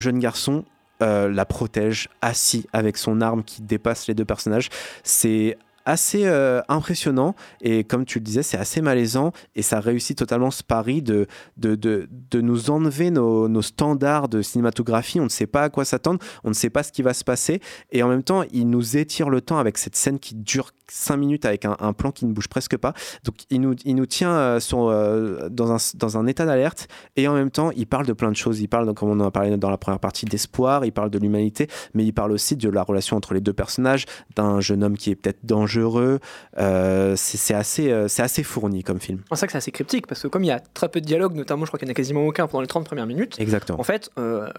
jeune garçon la protège, assis avec son arme qui dépasse les deux personnages. C'est assez impressionnant et comme tu le disais, c'est assez malaisant et ça réussit totalement ce pari de nous enlever nos standards de cinématographie. On ne sait pas à quoi s'attendre, on ne sait pas ce qui va se passer et en même temps, il nous étire le temps avec cette scène qui dure 5 minutes avec un plan qui ne bouge presque pas. Donc il nous tient dans un état d'alerte et en même temps, il parle de plein de choses. Il parle, comme on en a parlé dans la première partie, d'espoir, il parle de l'humanité, mais il parle aussi de la relation entre les deux personnages, d'un jeune homme qui est peut-être dangereux. C'est assez fourni comme film. C'est ça que c'est assez cryptique parce que comme il y a très peu de dialogue, notamment je crois qu'il n'y en a quasiment aucun pendant les 30 premières minutes. Exactement. En fait,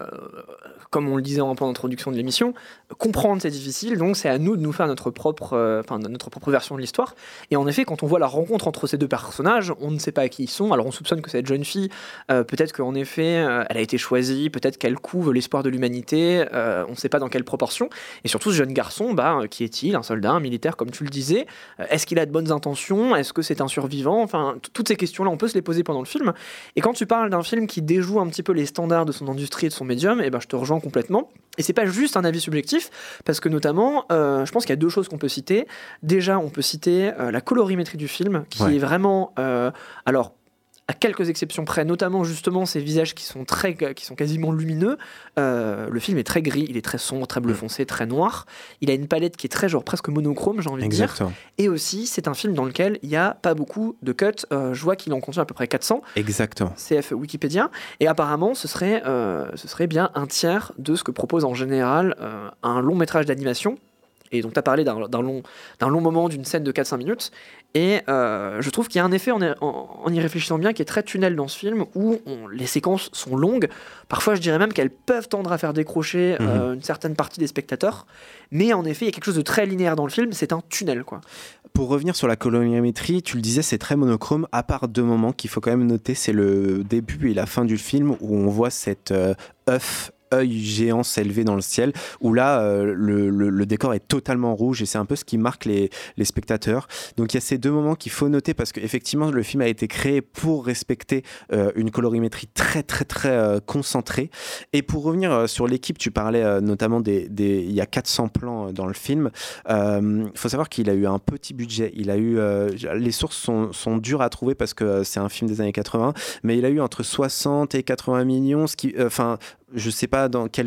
comme on le disait en introduction de l'émission, comprendre c'est difficile, donc c'est à nous de nous faire notre propre version de l'histoire. Et en effet, quand on voit la rencontre entre ces deux personnages, on ne sait pas qui ils sont. Alors on soupçonne que cette jeune fille, peut-être qu'en effet, elle a été choisie, peut-être qu'elle couve l'espoir de l'humanité, on ne sait pas dans quelle proportion. Et surtout ce jeune garçon, qui est-il? Un soldat, un militaire, comme tu le disais. Est-ce qu'il a de bonnes intentions? Est-ce que c'est un survivant? Enfin, toutes ces questions-là, on peut se les poser pendant le film. Et quand tu parles d'un film qui déjoue un petit peu les standards de son industrie et de son médium, je te rejoins complètement. Et c'est pas juste un avis subjectif, parce que notamment, je pense qu'il y a deux choses qu'on peut citer. Déjà, on peut citer la colorimétrie du film, qui est vraiment... alors, à quelques exceptions près, notamment justement ces visages qui sont quasiment lumineux. Le film est très gris, il est très sombre, très bleu foncé, très noir. Il a une palette qui est très presque monochrome, j'ai envie de dire. Et aussi, c'est un film dans lequel il n'y a pas beaucoup de cuts. Je vois qu'il en contient à peu près 400. Exactement. CF Wikipédia. Et apparemment, ce serait bien un tiers de ce que propose en général un long métrage d'animation. Et donc, tu as parlé d'un long moment, d'une scène de 4-5 minutes. Et je trouve qu'il y a un effet, en y réfléchissant bien, qui est très tunnel dans ce film, où les séquences sont longues. Parfois, je dirais même qu'elles peuvent tendre à faire décrocher une certaine partie des spectateurs. Mais en effet, il y a quelque chose de très linéaire dans le film. C'est un tunnel, quoi. Pour revenir sur la colorimétrie, tu le disais, c'est très monochrome, à part deux moments qu'il faut quand même noter. C'est le début et la fin du film, où on voit cet œil géant s'élever dans le ciel, où là le décor est totalement rouge et c'est un peu ce qui marque les spectateurs. Donc il y a ces deux moments qu'il faut noter parce qu'effectivement le film a été créé pour respecter une colorimétrie très très très concentrée. Et pour revenir sur l'équipe, tu parlais notamment il y a 400 plans dans le film. Faut savoir qu'il a eu un petit budget. Il a eu les sources sont dures à trouver parce que c'est un film des années 80, mais il a eu entre 60 et 80 millions, ce qui je sais pas dans quelle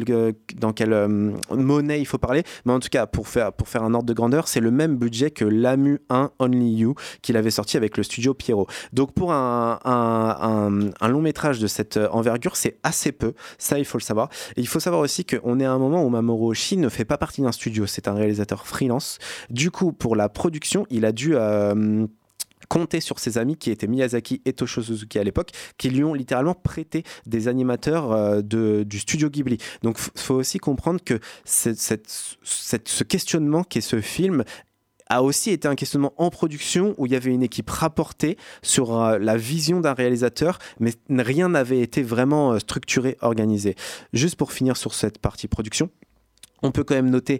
monnaie il faut parler, mais en tout cas pour faire un ordre de grandeur, c'est le même budget que l'Amu 1 Only You qu'il avait sorti avec le studio Pierrot. Donc pour un long métrage de cette envergure, c'est assez peu, ça il faut le savoir. Et il faut savoir aussi qu'on est à un moment où Mamoru Oshii ne fait pas partie d'un studio, c'est un réalisateur freelance. Du coup pour la production, il a dû compter sur ses amis qui étaient Miyazaki et Toshio Suzuki à l'époque, qui lui ont littéralement prêté des animateurs du studio Ghibli. Donc il faut aussi comprendre que ce questionnement qu'est ce film a aussi été un questionnement en production où il y avait une équipe rapportée sur la vision d'un réalisateur, mais rien n'avait été vraiment structuré, organisé. Juste pour finir sur cette partie production, on peut quand même noter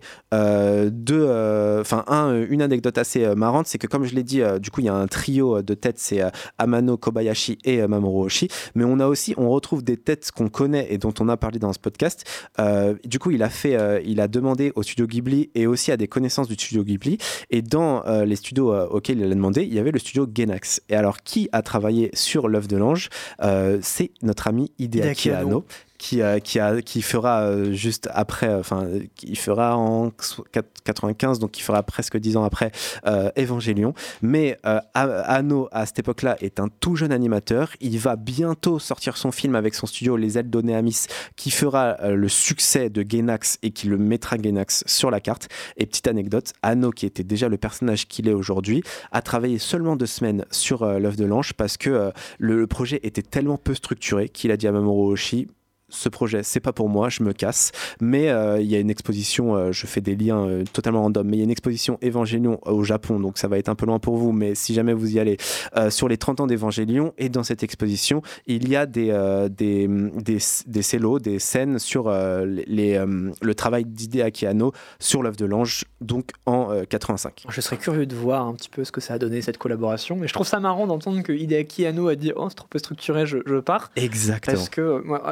une anecdote assez marrante, c'est que comme je l'ai dit, du coup il y a un trio de têtes, c'est Amano Kobayashi et Mamoru Oshii, mais on retrouve des têtes qu'on connaît et dont on a parlé dans ce podcast. Du coup il a demandé au studio Ghibli et aussi à des connaissances du studio Ghibli, et dans les studios auxquels il a demandé, il y avait le studio Gainax. Et alors qui a travaillé sur L'œuf de l'ange? C'est notre ami Hideaki Anno, qui fera juste après, qui fera en 95, donc qui fera presque 10 ans après Evangelion. Mais Anno, à cette époque-là, est un tout jeune animateur. Il va bientôt sortir son film avec son studio Les Ailes données à Miss, qui fera le succès de Gainax et qui le mettra Gainax sur la carte. Et petite anecdote, Anno, qui était déjà le personnage qu'il est aujourd'hui, a travaillé seulement 2 semaines sur L'œuf de l'ange parce que le projet était tellement peu structuré qu'il a dit à Mamoru Oshii: ce projet, c'est pas pour moi, je me casse. Mais il y a une exposition, je fais des liens totalement random, mais il y a une exposition Evangelion au Japon, donc ça va être un peu loin pour vous, mais si jamais vous y allez, sur les 30 ans d'Evangelion, et dans cette exposition, il y a des cellos, des scènes sur le travail d'Hideaki Anno sur L'œuf de l'ange, donc en 85. Je serais curieux de voir un petit peu ce que ça a donné cette collaboration, mais je trouve ça marrant d'entendre que Hideaki Anno a dit: oh, c'est trop peu structuré, je pars. Exactement. Parce que moi,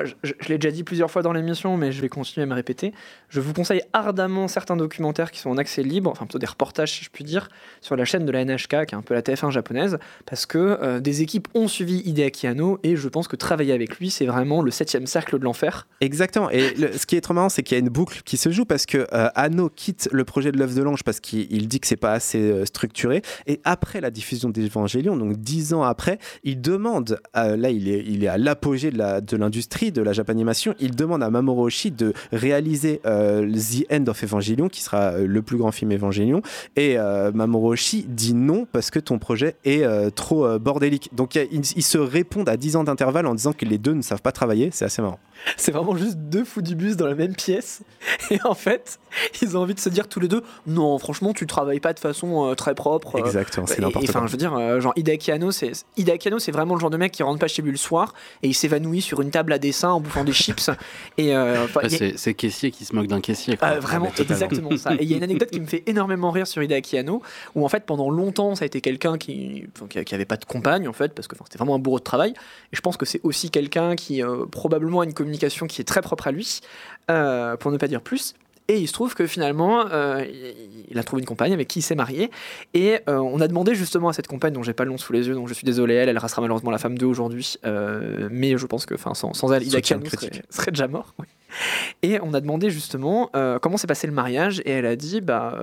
je l'ai déjà dit plusieurs fois dans l'émission, mais je vais continuer à me répéter. Je vous conseille ardemment certains documentaires qui sont en accès libre, enfin plutôt des reportages si je puis dire, sur la chaîne de la NHK, qui est un peu la TF1 japonaise, parce que des équipes ont suivi Hideaki Anno, et je pense que travailler avec lui, c'est vraiment le 7e cercle de l'enfer. Exactement, et ce qui est trop marrant, c'est qu'il y a une boucle qui se joue, parce que Anno quitte le projet de l'œuf de l'ange parce qu'il dit que c'est pas assez structuré, et après la diffusion d'Evangelion, donc 10 ans après, il demande, là il est à l'apogée de l'industrie de la Japanimation, il demande à Mamoru Oshii de réaliser The End of Evangelion, qui sera le plus grand film Evangelion, et Mamoru Oshii dit non parce que ton projet est trop bordélique. Donc ils se répondent à 10 ans d'intervalle en disant que les deux ne savent pas travailler, c'est assez marrant. C'est vraiment juste deux fous du bus dans la même pièce, et en fait ils ont envie de se dire tous les deux non, franchement tu travailles pas de façon très propre. Exactement, c'est n'importe quoi. Enfin je veux dire, genre Hideaki Anno c'est vraiment le genre de mec qui rentre pas chez lui le soir et il s'évanouit sur une table à dessin en bouffant des chips. Et c'est caissier qui se moque d'un caissier, quoi. Vraiment, exactement ça. Et il y a une anecdote qui me fait énormément rire sur Hideaki Anno, où en fait pendant longtemps ça a été quelqu'un qui avait pas de compagne en fait, parce que c'était vraiment un bourreau de travail. Et je pense que c'est aussi quelqu'un qui probablement a une communication qui est très propre à lui, pour ne pas dire plus. Et il se trouve que finalement, il a trouvé une compagne avec qui il s'est marié. Et on a demandé justement à cette compagne, dont j'ai pas le nom sous les yeux, donc je suis désolé, elle restera malheureusement la femme d'eux aujourd'hui. Mais je pense que sans elle, Hideaki Anno serait déjà mort. Oui. Et on a demandé justement comment s'est passé le mariage. Et elle a dit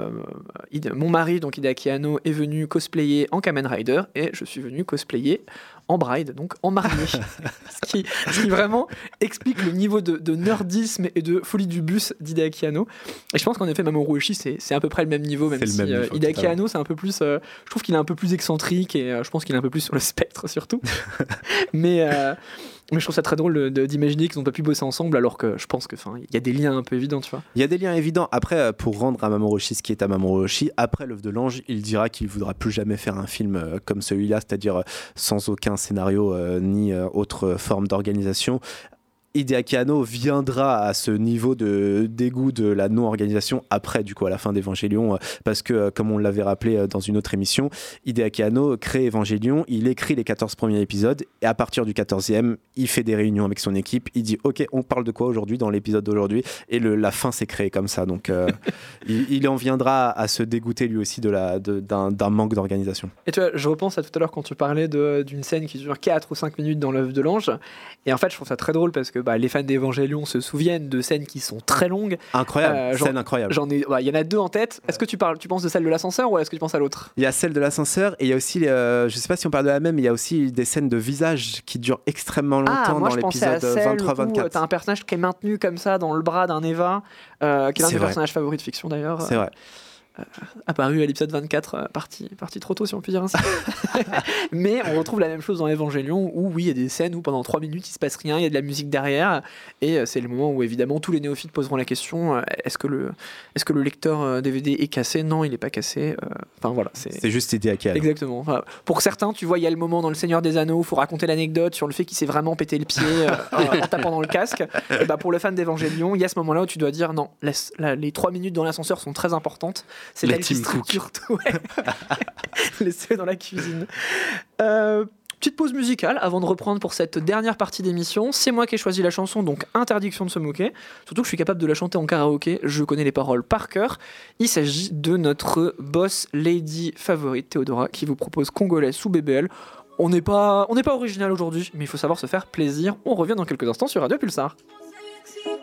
mon mari, donc Hideaki Anno, est venu cosplayer en Kamen Rider. Et je suis venu cosplayer en bride, donc en mariée. ce qui vraiment explique le niveau de nerdisme et de folie du bus d'Hideaki Anno. Et je pense qu'en effet Mamoru Oshii c'est à peu près le même niveau, même si Hideaki Anno c'est un peu plus, je trouve qu'il est un peu plus excentrique, et je pense qu'il est un peu plus sur le spectre surtout. mais je trouve ça très drôle d'imaginer qu'ils n'ont pas pu bosser ensemble, alors que je pense que il y a des liens un peu évidents, tu vois. Il y a des liens évidents. Après, pour rendre à Mamoru Oshii ce qui est à Mamoru Oshii, après l'œuf de l'ange, il dira qu'il ne voudra plus jamais faire un film comme celui-là, c'est-à-dire sans aucun scénario ni autre forme d'organisation. Hideaki Anno viendra à ce niveau de dégoût de la non-organisation après, du coup, à la fin d'Evangelion, parce que, comme on l'avait rappelé dans une autre émission, Hideaki Anno crée Evangelion, il écrit les 14 premiers épisodes, et à partir du 14e, il fait des réunions avec son équipe, il dit « Ok, on parle de quoi aujourd'hui dans l'épisode d'aujourd'hui ?» Et la fin s'est créée comme ça, donc il en viendra à se dégoûter lui aussi d'un manque d'organisation. Et tu vois, je repense à tout à l'heure quand tu parlais d'une scène qui dure 4 ou 5 minutes dans l'œuf de l'ange, et en fait, je trouve ça très drôle parce que les fans d'Evangelion se souviennent de scènes qui sont très longues. Incroyable, scène incroyable. Il y en a 2 en tête. Est-ce que tu penses de celle de l'ascenseur, ou est-ce que tu penses à l'autre ? Il y a celle de l'ascenseur, et il y a aussi, je sais pas si on parle de la même, mais il y a aussi des scènes de visage qui durent extrêmement longtemps dans l'épisode 23-24. T'as un personnage qui est maintenu comme ça dans le bras d'un Eva, qui est l'un des personnages favoris de fiction d'ailleurs. C'est vrai. Apparu à l'épisode 24, parti trop tôt si on peut dire ainsi. Mais on retrouve la même chose dans Evangelion, où oui, il y a des scènes où pendant 3 minutes il se passe rien, il y a de la musique derrière, et c'est le moment où évidemment tous les néophytes poseront la question, est-ce que le lecteur DVD est cassé ? Non, il n'est pas cassé. Enfin voilà, c'est juste Hideaki Anno. Exactement. Enfin, pour certains, tu vois, il y a le moment dans Le Seigneur des Anneaux où il faut raconter l'anecdote sur le fait qu'il s'est vraiment pété le pied en tapant dans le casque. Et pour le fan d'Evangelion, il y a ce moment-là où tu dois dire non, les 3 minutes dans l'ascenseur sont très importantes. C'est la elle qui structure tout. Ouais. Laissez dans la cuisine. Petite pause musicale avant de reprendre pour cette dernière partie d'émission. C'est moi qui ai choisi la chanson, donc interdiction de se moquer. Surtout que je suis capable de la chanter en karaoké. Je connais les paroles par cœur. Il s'agit de notre boss lady favorite, Théodora, qui vous propose Congolais sous BBL. On n'est pas original aujourd'hui, mais il faut savoir se faire plaisir. On revient dans quelques instants sur Radio Pulsar.